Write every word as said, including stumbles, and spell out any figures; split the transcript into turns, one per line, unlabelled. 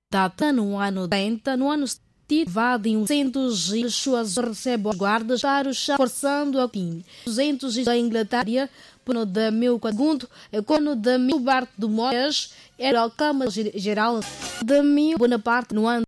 data no ano trinta, no ano invadem um centos e suas recebem os guardas para o chão, forçando a fim. duzentos da Inglaterra, no de mil e quatrocentos, quando de mil Bart de Moyes era a Câmara Geral de mil Bonaparte no ano